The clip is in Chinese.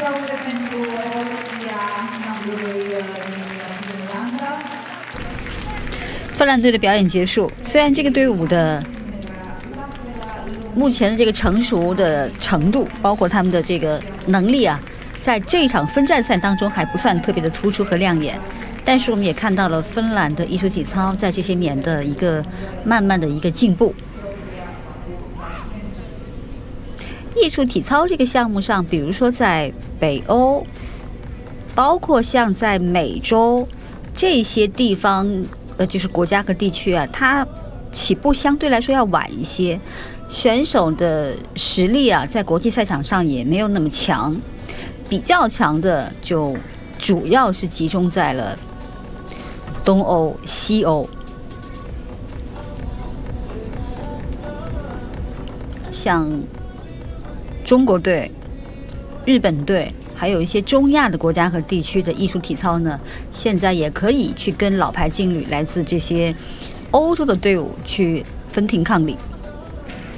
całego segmentu ewolucja sambury Finlandia。 芬兰队的表演结束，虽然这个队伍的目前的这个成熟的程度，包括他们的这个能力啊，在这一场分站赛当中还不算特别的突出和亮眼，但是我们也看到了芬兰的艺术体操在这些年的一个慢慢的一个进步。艺术体操这个项目上，比如说在北欧，包括像在美洲这些地方，就是国家和地区啊，它起步相对来说要晚一些，选手的实力啊，在国际赛场上也没有那么强，比较强的就主要是集中在了东欧、西欧，像中国队、日本队，还有一些中亚的国家和地区的艺术体操呢，现在也可以去跟老牌劲旅来自这些欧洲的队伍去分庭抗礼。